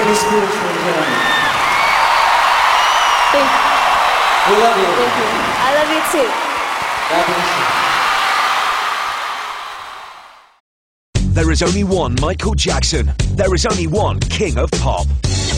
very spiritual journey. Thank you. We love you. Thank you. I love you too. God bless you. There is only one Michael Jackson. There is only one King of Pop.